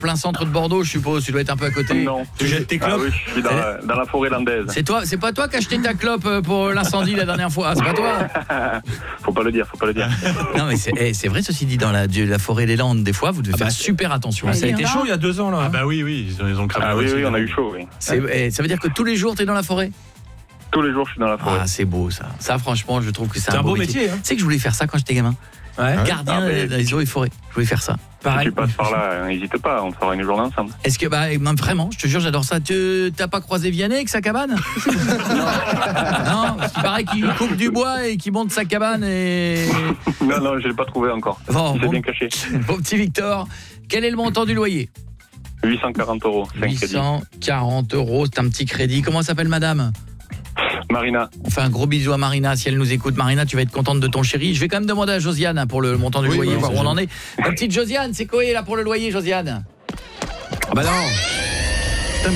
plein centre de Bordeaux, je suppose. Tu dois être un peu à côté. Non. Tu jettes tes clopes? Oui, je suis dans la forêt landaise. C'est pas toi qui as acheté ta clope pour l'incendie la dernière fois, c'est pas toi? Faut pas le dire. Non mais c'est vrai, ceci dit, dans la forêt des Landes, des fois, vous devez faire super attention. Ça a été chaud il y a 2 ans là. Ah bah oui, ils ont cramé. Ah oui, on a eu chaud, oui. Ça veut dire que tous les jours, t'es dans la forêt? Tous les jours, je suis dans la forêt. Ah, c'est beau ça. Ça, franchement, je trouve que c'est un beau métier. Tu sais que je voulais faire ça quand j'étais gamin. Ouais. Gardien des eaux et forêts. Je voulais faire ça. Si tu passes par là, n'hésite pas, on fera une journée ensemble. Est-ce que, même vraiment, je te jure, j'adore ça. T'as pas croisé Vianney avec sa cabane? Non, parce qu'il paraît qu'il coupe du bois et qu'il monte sa cabane et... Non, je l'ai pas trouvé encore. Bon, c'est bien caché. Bon petit Victor, quel est le montant du loyer? 840 €. 840 €, c'est un petit crédit. Comment s'appelle madame? Marina. On fait un gros bisou à Marina si elle nous écoute. Marina, tu vas être contente de ton chéri. Je vais quand même demander à Josiane pour le montant du loyer, voir où on en est. La petite Josiane, c'est quoi là pour le loyer, Josiane? Ah bah non. Putain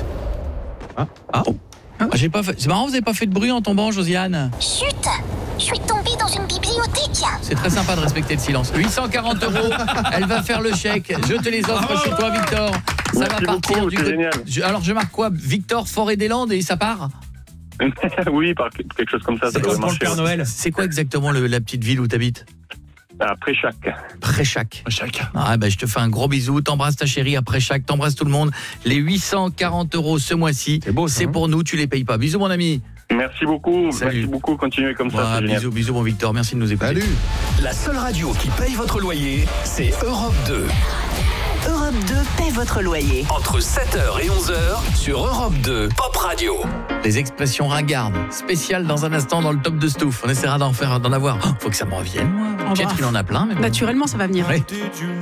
mais J'ai pas fait. C'est marrant, vous avez pas fait de bruit en tombant, Josiane. Chut! Je suis tombée dans une bibliothèque. C'est très sympa de respecter le silence. 840 €, elle va faire le chèque. Je te les offre chez toi, Victor. Ça Merci va partir beaucoup, du c'est côté. génial. Alors je marque quoi? Victor, forêt des Landes et ça part? Oui, par quelque chose comme ça. c'est comme pour le Père Noël. C'est quoi exactement la petite ville où t'habites? À Préchac. Préchac. Chacun. Ah je te fais un gros bisou, t'embrasses ta chérie à Préchac, t'embrasses tout le monde. Les 840 € ce mois-ci, C'est beau, ça, c'est hein. pour nous, tu les payes pas. Bisous mon ami. Merci beaucoup. Salut. Merci beaucoup. Continuez comme ça. C'est génial. Bisous mon Victor, merci de nous écouter. Salut. La seule radio qui paye votre loyer, c'est Europe 2. Europe 2 paie votre loyer. Entre 7h et 11h sur Europe 2 Pop Radio. Les expressions ringardes, spéciales dans un instant dans le top de Stouff. On essaiera d'en avoir. Faut que ça me revienne moi. Peut-être qu'il en a plein mais bon. Naturellement, ça va venir. Ouais.